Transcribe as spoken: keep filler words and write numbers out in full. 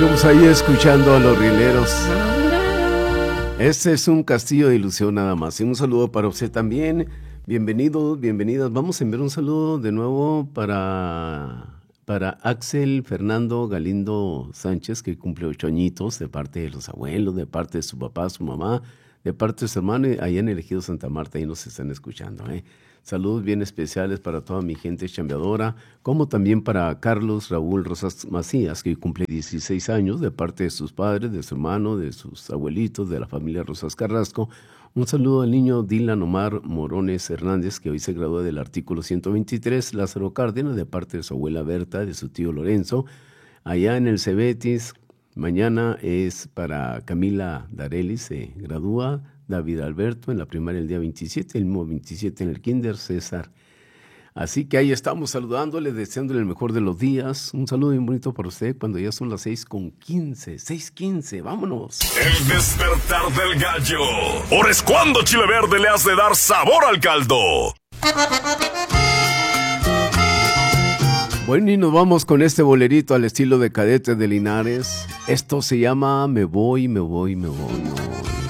Estamos ahí escuchando a los rieleros. Este es un castillo de ilusión nada más. Y un saludo para usted también. Bienvenidos, bienvenidas. Vamos a enviar un saludo de nuevo para, para Axel Fernando Galindo Sánchez, que cumple ocho añitos, de parte de los abuelos, de parte de su papá, su mamá, de parte de su hermano, allá en el Ejido Santa Marta, ahí nos están escuchando, ¿eh? Saludos bien especiales para toda mi gente chambeadora, como también para Carlos Raúl Rosas Macías, que cumple dieciséis años, de parte de sus padres, de su hermano, de sus abuelitos, de la familia Rosas Carrasco. Un saludo al niño Dylan Omar Morones Hernández, que hoy se graduó del artículo ciento veintitrés, Lázaro Cárdenas, de parte de su abuela Berta, de su tío Lorenzo, allá en el Cebetis. Mañana es para Camila Darelli, se gradúa. David Alberto en la primaria el día veintisiete, el mismo veintisiete en el kinder, César. Así que ahí estamos saludándole, deseándole el mejor de los días. Un saludo bien bonito para usted cuando ya son las seis con quince, seis quince, vámonos. El despertar del gallo. Ahora es cuando Chile Verde le has de dar sabor al caldo. Bueno, y nos vamos con este bolerito al estilo de Cadete de Linares. Esto se llama Me voy, me voy, me voy, me voy.